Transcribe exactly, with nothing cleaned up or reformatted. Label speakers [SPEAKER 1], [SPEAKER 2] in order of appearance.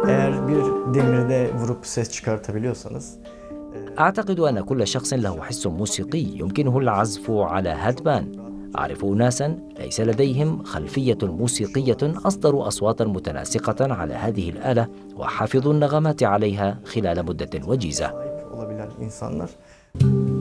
[SPEAKER 1] Eğer bir demirde vurup ses çıkartabiliyorsanız.
[SPEAKER 2] أعتقد أن كل شخص له حس موسيقي يمكنه العزف على هادبان. أعرف أناسا ليس لديهم خلفية موسيقية أصدروا أصواتا متناسقة على هذه الآلة وحفظوا النغمات عليها خلال مدة وجيزة.